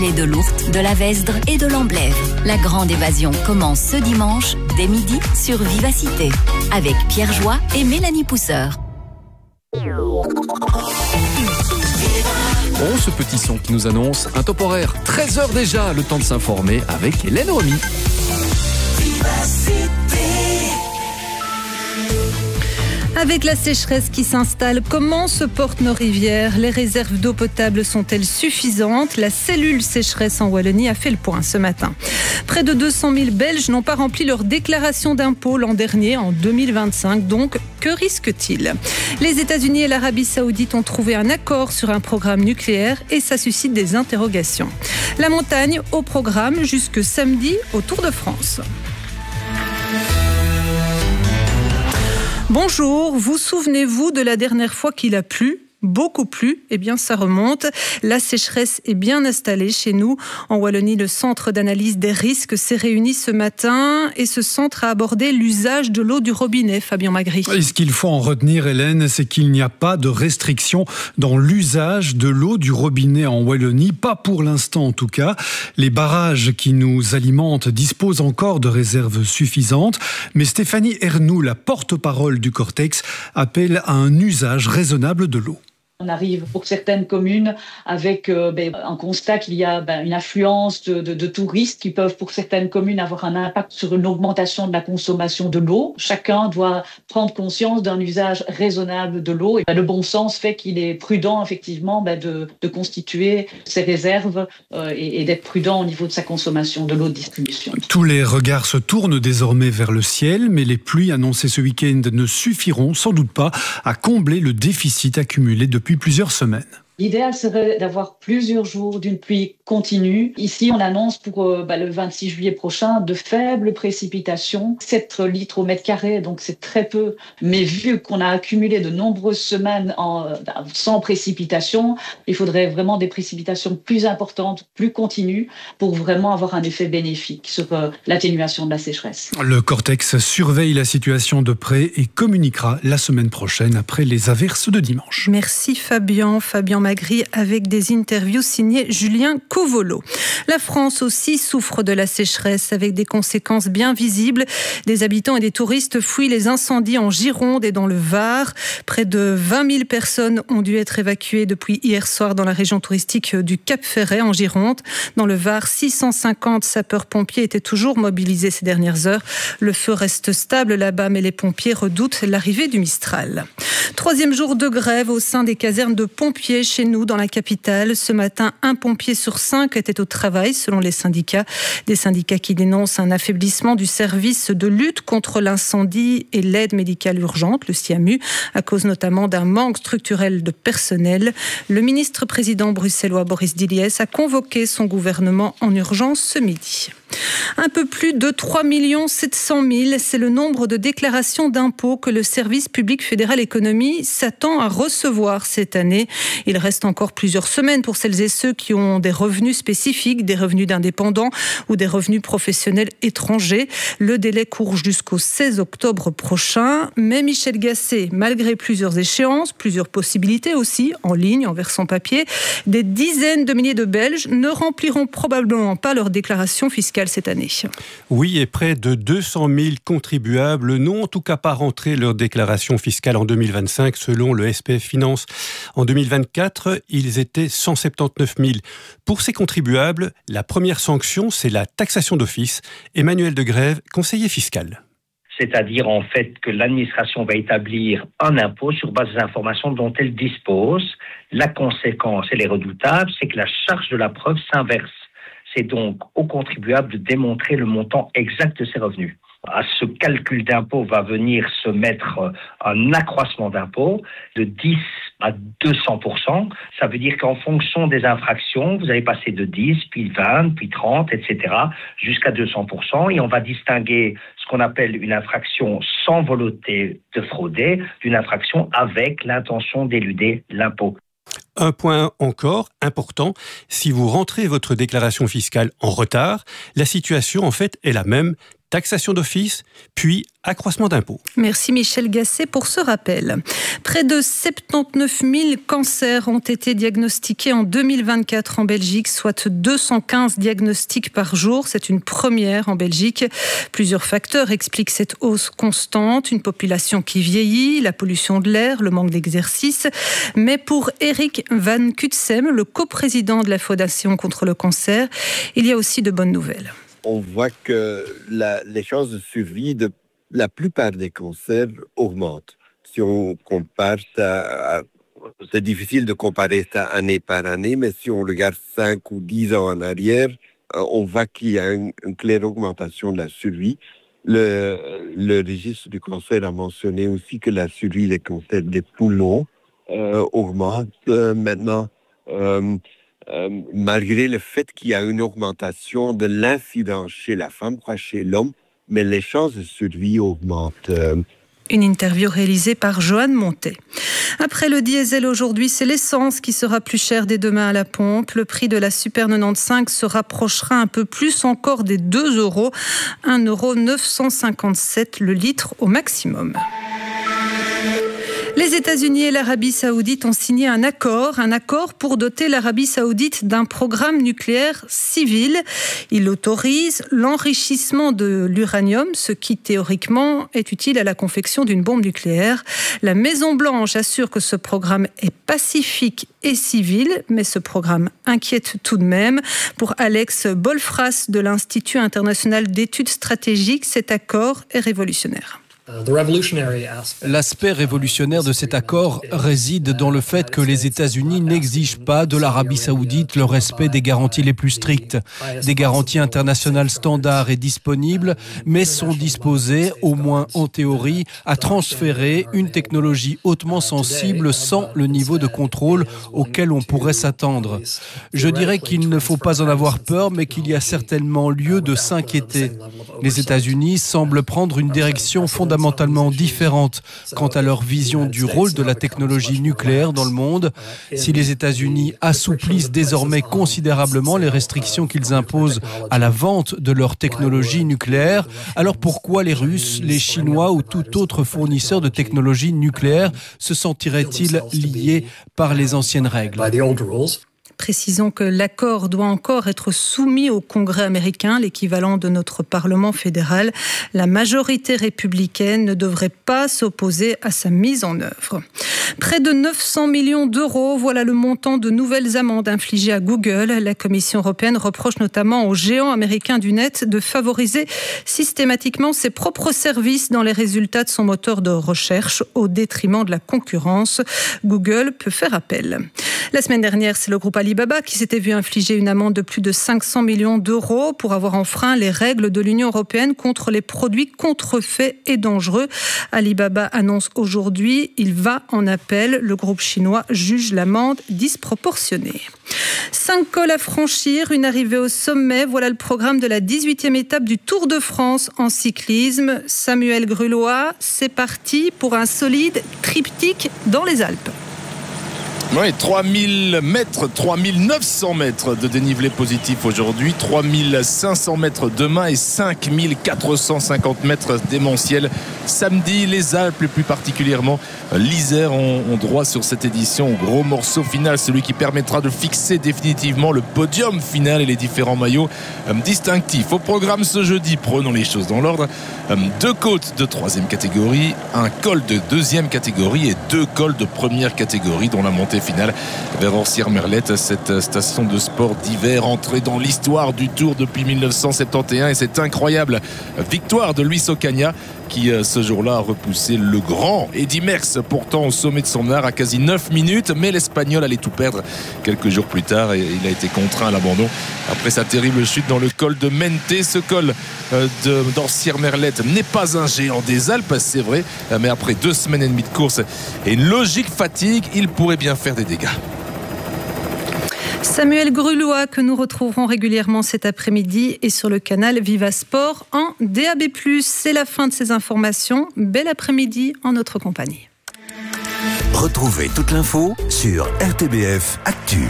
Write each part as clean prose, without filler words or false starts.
Et de l'Ourthe, de la Vesdre et de l'Amblève. La grande évasion commence ce dimanche, dès midi, sur Vivacité. Avec Pierre Joie et Mélanie Pousseur. Oh, ce petit son qui nous annonce un top horaire. 13h déjà, le temps de s'informer avec Hélène Remy. Avec la sécheresse qui s'installe, comment se portent nos rivières ? Les réserves d'eau potable sont-elles suffisantes ? La cellule sécheresse en Wallonie a fait le point ce matin. Près de 200 000 Belges n'ont pas rempli leur déclaration d'impôt l'an dernier, en 2025. Donc, que risquent-ils ? Les États-Unis et l'Arabie Saoudite ont trouvé un accord sur un programme nucléaire et ça suscite des interrogations. La montagne au programme jusque samedi au Tour de France. Bonjour, vous souvenez-vous de la dernière fois qu'il a plu ? Beaucoup plu, eh bien ça remonte. La sécheresse est bien installée chez nous. En Wallonie, le centre d'analyse des risques s'est réuni ce matin et ce centre a abordé l'usage de l'eau du robinet, Fabien Magri. Et ce qu'il faut en retenir, Hélène, c'est qu'il n'y a pas de restriction dans l'usage de l'eau du robinet en Wallonie, pas pour l'instant en tout cas. Les barrages qui nous alimentent disposent encore de réserves suffisantes, mais Stéphanie Ernoult, la porte-parole du Cortex, appelle à un usage raisonnable de l'eau. On arrive pour certaines communes avec un constat qu'il y a une affluence de touristes qui peuvent pour certaines communes avoir un impact sur une augmentation de la consommation de l'eau. Chacun doit prendre conscience d'un usage raisonnable de l'eau. Et le bon sens fait qu'il est prudent effectivement de constituer ses réserves et d'être prudent au niveau de sa consommation de l'eau de distribution. Tous les regards se tournent désormais vers le ciel, mais les pluies annoncées ce week-end ne suffiront sans doute pas à combler le déficit accumulé depuis plusieurs semaines. L'idéal serait d'avoir plusieurs jours d'une pluie continue. Ici, on annonce pour le 26 juillet prochain de faibles précipitations, 7 litres au mètre carré, donc c'est très peu. Mais vu qu'on a accumulé de nombreuses semaines sans précipitation, il faudrait vraiment des précipitations plus importantes, plus continues, pour vraiment avoir un effet bénéfique sur l'atténuation de la sécheresse. Le Cortex surveille la situation de près et communiquera la semaine prochaine après les averses de dimanche. Merci Fabien Magri avec des interviews signées Julien Covolo. La France aussi souffre de la sécheresse avec des conséquences bien visibles. Des habitants et des touristes fuient les incendies en Gironde et dans le Var. Près de 20 000 personnes ont dû être évacuées depuis hier soir dans la région touristique du Cap-Ferret en Gironde. Dans le Var, 650 sapeurs-pompiers étaient toujours mobilisés ces dernières heures. Le feu reste stable là-bas, mais les pompiers redoutent l'arrivée du Mistral. 3e jour de grève au sein des casernes de pompiers chez nous dans la capitale. Ce matin, 1 pompier sur 5 était au travail selon les syndicats. Des syndicats qui dénoncent un affaiblissement du service de lutte contre l'incendie et l'aide médicale urgente, le SIAMU, à cause notamment d'un manque structurel de personnel. Le ministre-président bruxellois Boris Diliès a convoqué son gouvernement en urgence ce midi. Un peu plus de 3 700 000, c'est le nombre de déclarations d'impôts que le service public fédéral économie s'attend à recevoir cette année. Il reste encore plusieurs semaines pour celles et ceux qui ont des revenus spécifiques, des revenus d'indépendants ou des revenus professionnels étrangers. Le délai court jusqu'au 16 octobre prochain. Mais Michel Gasset, malgré plusieurs échéances, plusieurs possibilités aussi, en ligne, en version papier, des dizaines de milliers de Belges ne rempliront probablement pas leur déclaration fiscale cette année. Oui, et près de 200 000 contribuables n'ont en tout cas pas rentré leur déclaration fiscale en 2025 selon le SPF Finance. En 2024, ils étaient 179 000. Pour ces contribuables, la première sanction, c'est la taxation d'office. Emmanuel Degrève, conseiller fiscal. C'est-à-dire en fait que l'administration va établir un impôt sur base des informations dont elle dispose. La conséquence, elle est redoutable, c'est que la charge de la preuve s'inverse. C'est donc au contribuable de démontrer le montant exact de ses revenus. À ce calcul d'impôt va venir se mettre un accroissement d'impôt de 10 à 200%. Ça veut dire qu'en fonction des infractions, vous allez passer de 10, puis 20, puis 30, etc., jusqu'à 200%. Et on va distinguer ce qu'on appelle une infraction sans volonté de frauder d'une infraction avec l'intention d'éluder l'impôt. Un point encore important, si vous rentrez votre déclaration fiscale en retard, la situation en fait est la même. Taxation d'office, puis accroissement d'impôts. Merci Michel Gasset pour ce rappel. Près de 79 000 cancers ont été diagnostiqués en 2024 en Belgique, soit 215 diagnostics par jour. C'est une première en Belgique. Plusieurs facteurs expliquent cette hausse constante. Une population qui vieillit, la pollution de l'air, le manque d'exercice. Mais pour Eric Van Kutsem, le coprésident de la Fondation contre le cancer, il y a aussi de bonnes nouvelles. On voit que les chances de survie de la plupart des cancers augmentent. Si on compare, c'est difficile de comparer ça année par année, mais si on regarde 5 ou 10 ans en arrière, on voit qu'il y a une claire augmentation de la survie. Le registre du cancer a mentionné aussi que la survie des cancers des poumons augmente maintenant. Malgré le fait qu'il y a une augmentation de l'incidence chez la femme, pas chez l'homme, mais les chances de survie augmentent. Une interview réalisée par Joanne Montet. Après le diesel aujourd'hui, c'est l'essence qui sera plus chère dès demain à la pompe. Le prix de la Super 95 se rapprochera un peu plus encore des 2 €, 1,957 € le litre au maximum. Les États-Unis et l'Arabie Saoudite ont signé un accord pour doter l'Arabie Saoudite d'un programme nucléaire civil. Il autorise l'enrichissement de l'uranium, ce qui théoriquement est utile à la confection d'une bombe nucléaire. La Maison-Blanche assure que ce programme est pacifique et civil, mais ce programme inquiète tout de même. Pour Alex Bolfras de l'Institut international d'études stratégiques, cet accord est révolutionnaire. L'aspect révolutionnaire de cet accord réside dans le fait que les États-Unis n'exigent pas de l'Arabie Saoudite le respect des garanties les plus strictes. Des garanties internationales standards et disponibles, mais sont disposées, au moins en théorie, à transférer une technologie hautement sensible sans le niveau de contrôle auquel on pourrait s'attendre. Je dirais qu'il ne faut pas en avoir peur, mais qu'il y a certainement lieu de s'inquiéter. Les États-Unis semblent prendre une direction fondamentalement différentes quant à leur vision du rôle de la technologie nucléaire dans le monde. Si les États-Unis assouplissent désormais considérablement les restrictions qu'ils imposent à la vente de leur technologie nucléaire, alors pourquoi les Russes, les Chinois ou tout autre fournisseur de technologie nucléaire se sentiraient-ils liés par les anciennes règles ? Précisons que l'accord doit encore être soumis au Congrès américain, l'équivalent de notre Parlement fédéral. La majorité républicaine ne devrait pas s'opposer à sa mise en œuvre. Près de 900 millions d'euros, voilà le montant de nouvelles amendes infligées à Google. La Commission européenne reproche notamment aux géants américains du net de favoriser systématiquement ses propres services dans les résultats de son moteur de recherche au détriment de la concurrence. Google peut faire appel. La semaine dernière, c'est le groupe Alibaba qui s'était vu infliger une amende de plus de 500 millions d'euros pour avoir enfreint les règles de l'Union européenne contre les produits contrefaits et dangereux. Alibaba annonce aujourd'hui, il va en appel. Le groupe chinois juge l'amende disproportionnée. 5 cols à franchir, une arrivée au sommet. Voilà le programme de la 18e étape du Tour de France en cyclisme. Samuel Grulois, c'est parti pour un solide triptyque dans les Alpes. Oui, 3000 mètres, 3900 mètres de dénivelé positif aujourd'hui, 3500 mètres demain et 5450 mètres démentiel samedi. Les Alpes, et plus particulièrement l'Isère, ont droit sur cette édition au gros morceau final, celui qui permettra de fixer définitivement le podium final et les différents maillots distinctifs. Au programme ce jeudi, prenons les choses dans l'ordre, 2 côtes de 3e catégorie, un col de 2e catégorie et 2 cols de 1re catégorie, dont la montée finale vers Orsières-Merlette, cette station de sport d'hiver entrée dans l'histoire du Tour depuis 1971, et cette incroyable victoire de Luis Ocaña qui ce jour-là a repoussé le grand Eddy Merckx, pourtant au sommet de son art à quasi 9 minutes, mais l'Espagnol allait tout perdre quelques jours plus tard et il a été contraint à l'abandon après sa terrible chute dans le col de Mente. Ce col d'Orsières-Merlette n'est pas un géant des Alpes, c'est vrai, mais après 2 semaines et demie de course et une logique fatigue, il pourrait bien faire des dégâts. Samuel Grulois, que nous retrouverons régulièrement cet après-midi et sur le canal Viva Sport en DAB+. C'est la fin de ces informations. Bel après-midi en notre compagnie. Retrouvez toute l'info sur RTBF Actu.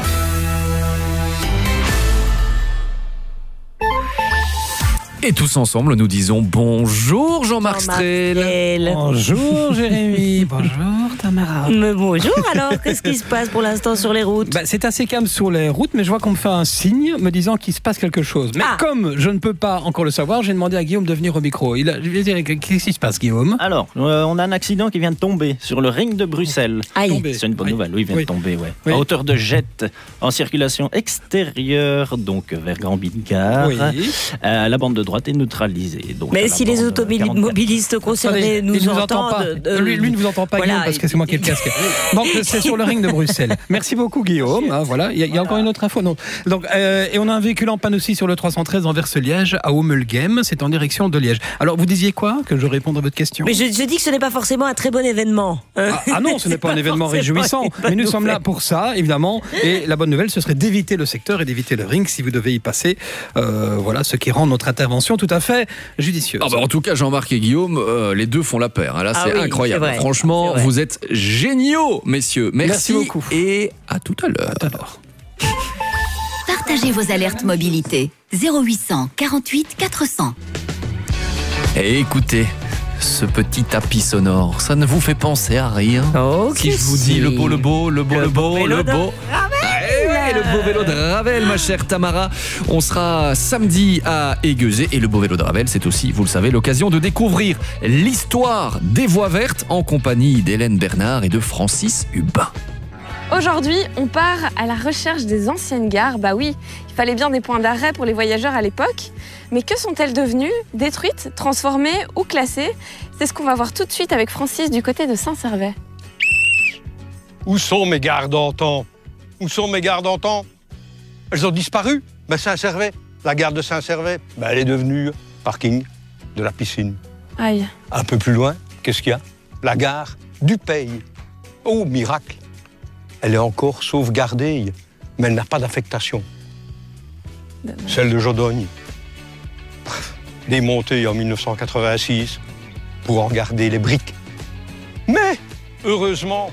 Et tous ensemble, nous disons bonjour Jean-Marc Strel. Bonjour Jérémy. Bonjour Tamara. Mais bonjour alors, qu'est-ce qui se passe pour l'instant sur les routes ? C'est assez calme sur les routes, mais je vois qu'on me fait un signe me disant qu'il se passe quelque chose. Mais comme je ne peux pas encore le savoir, j'ai demandé à Guillaume de venir au micro. Qu'est-ce qui se passe, Guillaume ? Alors, on a un accident qui vient de tomber sur le ring de Bruxelles. C'est une bonne nouvelle, oui, il vient de tomber, ouais. À hauteur de Jette, en circulation extérieure, donc vers Gambine-Gare. La bande de droite est neutralisée. Donc mais si les automobilistes concernés nous entendent... Lui ne vous entend pas, Guillaume, parce que c'est moi qui ai le casque. Donc c'est sur le ring de Bruxelles. Merci beaucoup, Guillaume. Voilà. Il y a encore une autre info. Donc, et on a un véhicule en panne aussi sur le 313 en Vers-Liège, à Hommelgem. C'est en direction de Liège. Alors, vous disiez quoi ? Que je réponde à votre question ? Mais je dis que ce n'est pas forcément un très bon événement. Ah non, ce n'est pas un événement réjouissant. Mais nous sommes là pour ça, évidemment. Et la bonne nouvelle, ce serait d'éviter le secteur et d'éviter le ring si vous devez y passer. Voilà, ce qui rend notre intervention tout à fait judicieuse. En tout cas, Jean-Marc et Guillaume, les deux font la paire. Là, c'est incroyable. Franchement, vous êtes géniaux, messieurs. Merci beaucoup. Et à tout à l'heure. Partagez vos alertes mobilité. 0800 48 400. Et écoutez, ce petit tapis sonore, ça ne vous fait penser à rien? Si je vous dis le beau vélo de Ravel, ma chère Tamara. On sera samedi à Aiguezé et le beau vélo de Ravel, c'est aussi, vous le savez, l'occasion de découvrir l'histoire des voies vertes en compagnie d'Hélène Bernard et de Francis Hubin. Aujourd'hui, on part à la recherche des anciennes gares. Bah oui, il fallait bien des points d'arrêt pour les voyageurs à l'époque. Mais que sont-elles devenues? Détruites, transformées ou classées? C'est ce qu'on va voir tout de suite avec Francis du côté de Saint-Servais. Où sont mes gares d'antan? Où sont mes gares d'antan? Elles ont disparu. Saint-Servais, la gare de Saint-Servais, elle est devenue parking de la piscine. Aïe. Un peu plus loin, qu'est-ce qu'il y a? La gare du Pays. Oh, miracle! Elle est encore sauvegardée, mais elle n'a pas d'affectation. Celle de Jodogne, démontée en 1986 pour en garder les briques. Mais, heureusement,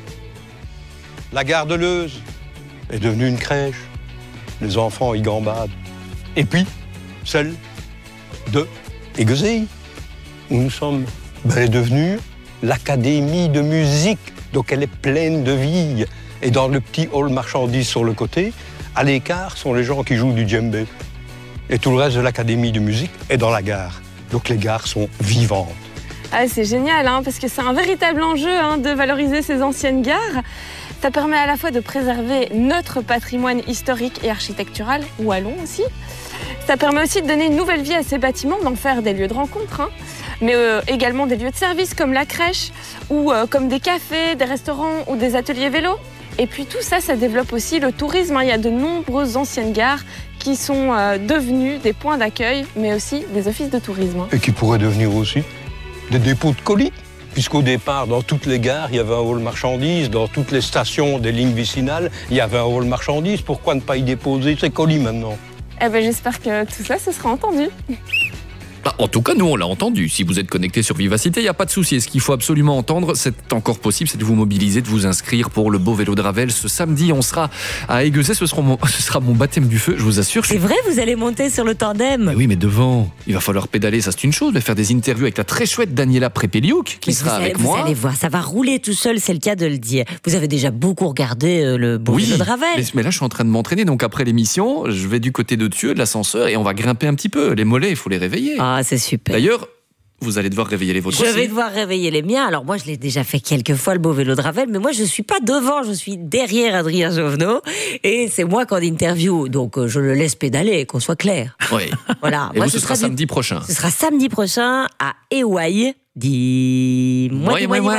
la gare de Leuze est devenue une crèche. Les enfants y gambadent. Et puis, celle de Aiguezé, où nous sommes, elle est devenue l'Académie de musique. Donc elle est pleine de vie. Et dans le petit hall marchandises sur le côté, à l'écart sont les gens qui jouent du djembé. Et tout le reste de l'Académie de musique est dans la gare. Donc les gares sont vivantes. C'est génial, parce que c'est un véritable enjeu de valoriser ces anciennes gares. Ça permet à la fois de préserver notre patrimoine historique et architectural, wallon aussi. Ça permet aussi de donner une nouvelle vie à ces bâtiments, d'en faire des lieux de rencontre, mais également des lieux de service comme la crèche, ou comme des cafés, des restaurants ou des ateliers vélo. Et puis tout ça, ça développe aussi le tourisme. Il y a de nombreuses anciennes gares qui sont devenues des points d'accueil, mais aussi des offices de tourisme. Et qui pourraient devenir aussi des dépôts de colis. Puisqu'au départ, dans toutes les gares, il y avait un hall marchandises. Dans toutes les stations des lignes vicinales, il y avait un hall marchandises. Pourquoi ne pas y déposer ces colis maintenant? J'espère que tout ça, ce sera entendu. En tout cas, nous, on l'a entendu. Si vous êtes connecté sur Vivacité, il n'y a pas de souci. Ce qu'il faut absolument entendre, c'est encore possible, c'est de vous mobiliser, de vous inscrire pour le beau vélo de Ravel. Ce samedi, on sera à Aiguezé. Ce sera mon baptême du feu, je vous assure. C'est vrai, vous allez monter sur le tandem? Mais oui, mais devant, il va falloir pédaler, ça c'est une chose. Mais faire des interviews avec la très chouette Daniela Prépéliouk, qui sera avec moi. Vous allez voir, ça va rouler tout seul, c'est le cas de le dire. Vous avez déjà beaucoup regardé le beau vélo de Ravel. Mais là, je suis en train de m'entraîner. Donc après l'émission, je vais du côté de l'ascenseur, et on va grimper un petit peu. Les mollets, il faut les réveiller. C'est super. D'ailleurs, vous allez devoir réveiller les vôtres aussi. Je vais devoir réveiller les miens. Alors moi, je l'ai déjà fait quelques fois, le beau vélo de Ravel, mais moi, je suis pas devant, je suis derrière Adrien Jovenot, et c'est moi qu'on interview, donc je le laisse pédaler, qu'on soit clair. Oui. Voilà. Et moi, ce sera samedi prochain. Ce sera samedi prochain à Ewaï. Dis-moi,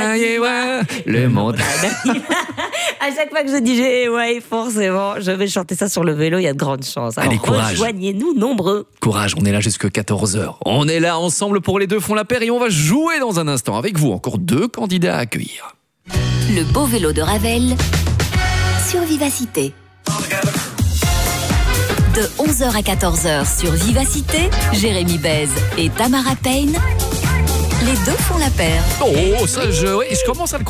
le monde. À chaque fois que je dis Ewaï, forcément, je vais chanter ça sur le vélo, il y a de grandes chances. Alors, allez, courage. Rejoignez-nous nombreux. Courage, on est là jusqu'à 14h. On est là ensemble pour les deux font la paire et on va jouer dans un instant avec vous. Encore 2 candidats à accueillir. Le beau vélo de Ravel sur Vivacité. De 11h à 14h sur Vivacité, Jérémy Bèze et Tamara Payne. Les deux font la paire. Oh, ça, je commence à le croire.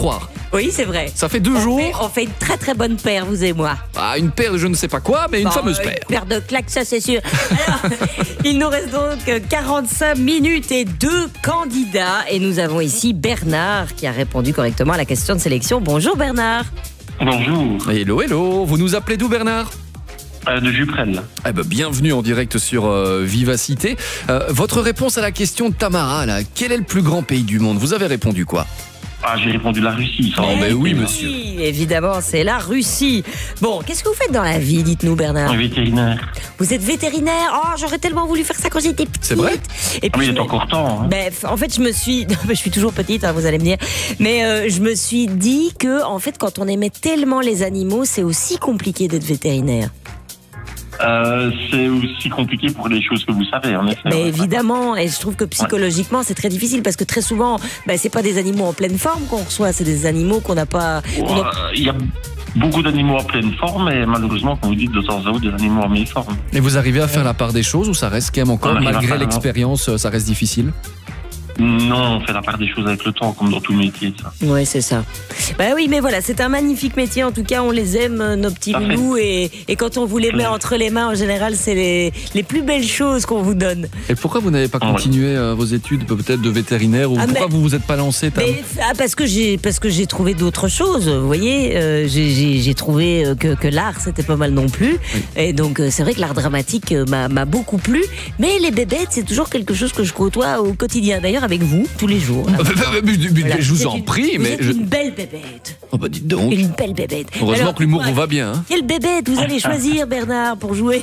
Oui, c'est vrai. Ça fait 2 jours. On fait une très très bonne paire, vous et moi. Ah, une paire de je ne sais pas quoi, mais une fameuse paire. Une paire de claques, ça c'est sûr. Alors, il nous reste donc 45 minutes et 2 candidats. Et nous avons ici Bernard qui a répondu correctement à la question de sélection. Bonjour Bernard. Bonjour. Hello, hello. Vous nous appelez d'où Bernard ? De Juprel. Eh ben, bienvenue en direct sur Vivacité. Votre réponse à la question de Tamara, là, quel est le plus grand pays du monde ? Vous avez répondu quoi ? Ah, j'ai répondu la Russie. Ça. Oh, ben oui, monsieur. Oui, évidemment, c'est la Russie. Bon, qu'est-ce que vous faites dans la vie, dites-nous, Bernard ? Vétérinaire. Vous êtes vétérinaire ? Oh, j'aurais tellement voulu faire ça quand j'étais petite. C'est vrai ? Et puis, il est encore temps. Hein. Ben, en fait, je suis toujours petite, hein, vous allez me dire. Mais je me suis dit que, en fait, quand on aimait tellement les animaux, c'est aussi compliqué d'être vétérinaire. C'est aussi compliqué pour les choses que vous savez, en effet. Mais évidemment, et je trouve que psychologiquement, c'est très difficile parce que très souvent, c'est pas des animaux en pleine forme qu'on reçoit, c'est des animaux qu'on n'a pas. Il y a beaucoup d'animaux en pleine forme, et malheureusement, comme vous dites, de temps à autre, des animaux en mi-forme. Et vous arrivez à faire la part des choses ou ça reste quand même encore, malgré l'expérience, ça reste difficile ? Non, on fait la part des choses avec le temps, comme dans tout métier, ça. Oui, c'est ça. Bah oui, mais voilà, c'est un magnifique métier. En tout cas, on les aime, nos petits loulous. Et quand on vous les met entre les mains, en général, c'est les plus belles choses qu'on vous donne. Et pourquoi vous n'avez pas continué vos études, peut-être de vétérinaire, ou pourquoi vous vous êtes pas lancé parce que j'ai trouvé d'autres choses. Vous voyez, j'ai trouvé que l'art, c'était pas mal non plus. Oui. Et donc, c'est vrai que l'art dramatique m'a beaucoup plu. Mais les bébêtes, c'est toujours quelque chose que je côtoie au quotidien. D'ailleurs, avec vous, tous les jours. Voilà. Je vous en prie, mais... Une belle bébête. Oh bah dites donc. Une belle bébête. Heureusement que l'humour vous va bien. Hein. Quelle bébête vous allez choisir, Bernard, pour jouer?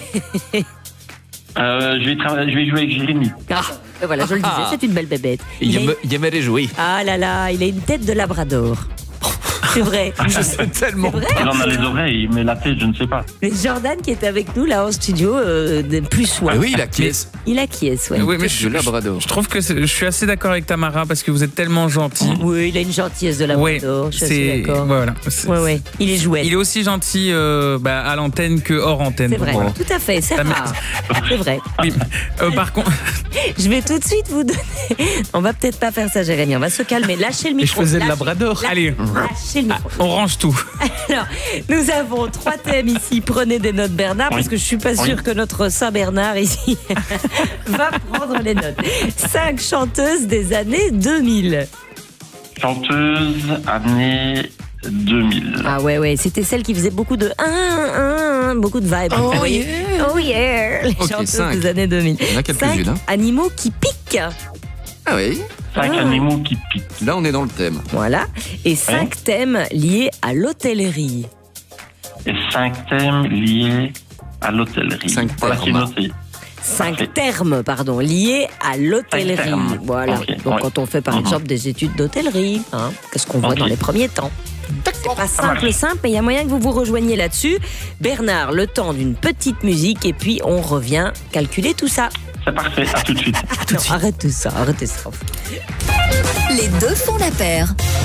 Je vais jouer avec Jérémy. Voilà, je le disais, c'est une belle bébête. Il aimerait jouer. Ah là là, il a une tête de labrador. C'est vrai. Je sais tellement. Vrai, il en a les oreilles, mais la tête, je ne sais pas. Mais Jordan qui est avec nous là en studio, plus soin. Oui, il acquiesce. Il acquiesce, ouais. Oui, mais je trouve que je suis assez d'accord avec Tamara parce que vous êtes tellement gentil. Oui, il a une gentillesse de labrador. Je suis assez d'accord. Voilà. Ouais. Il est jouet. Il est aussi gentil à l'antenne que hors antenne. C'est vrai. Tout à fait. C'est rare. C'est vrai. Oui. Par contre, je vais tout de suite vous donner. On va peut-être pas faire ça, Jérémy. On va se calmer. Lâchez le micro. Et je faisais le labrador. Allez. Lâchez le micro. On range tout. Alors, nous avons 3 thèmes ici. Prenez des notes, Bernard, parce que je suis pas sûre que notre Saint-Bernard ici va prendre les notes. 5 chanteuses des années 2000. Chanteuses années 2000. Ah ouais, c'était celle qui faisait beaucoup de beaucoup de vibes. Oh yeah. Oh yeah. Les chanteuses 5. des années 2000. Il y en a quelques-unes. 5 animaux qui piquent. Ah oui. 5 animaux qui piquent. Là, on est dans le thème. Voilà. Et 5 thèmes liés à l'hôtellerie. Et 5 thèmes liés à l'hôtellerie. 5 voilà qui est noté. 5 termes, liés à l'hôtellerie. Voilà. Okay. Donc, quand on fait par exemple des études d'hôtellerie, qu'est-ce qu'on voit dans les premiers temps? C'est pas simple, mais il y a moyen que vous vous rejoigniez là-dessus. Bernard, le temps d'une petite musique et puis on revient calculer tout ça. C'est parfait, à tout de suite. Arrêtez ça. Les deux font la paire.